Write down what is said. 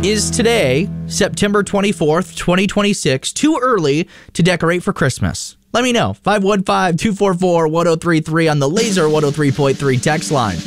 Is today, September 24th, 2026, too early to decorate for Christmas? Let me know. 515-244-1033 on the Laser 103.3 text line.